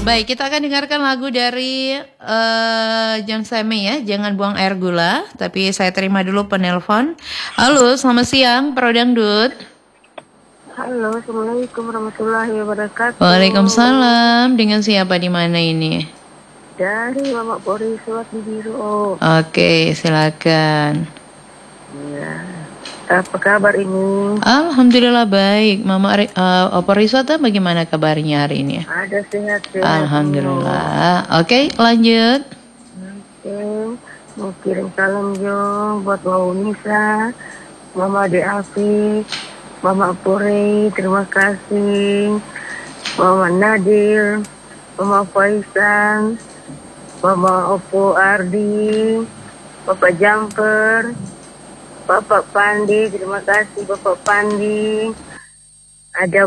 Baik, kita akan dengarkan lagu dari John Seme ya, Jangan Buang Air Gula. Tapi saya terima dulu penelpon. Halo, selamat siang, Pro Dangdut. Halo, Assalamualaikum warahmatullahi wabarakatuh. Waalaikumsalam. Dengan siapa di mana ini? Dari Mama Pori Suat di Biro. Oke, silakan. Ya. Apa kabar ini? Alhamdulillah baik. Mama Opo Riswata bagaimana kabarnya hari ini? Ada sehat-sehat. Alhamdulillah. Oke, lanjut. Oke. Mau kirim salam Jo buat Mama Nisa, Mama De Afi, Mama Pori, terima kasih. Mama Nadir, Mama Faisan, Mama Opo Ardi, Bapak Jumper, Bapak Pandi, terima kasih Bapak Pandi. Ada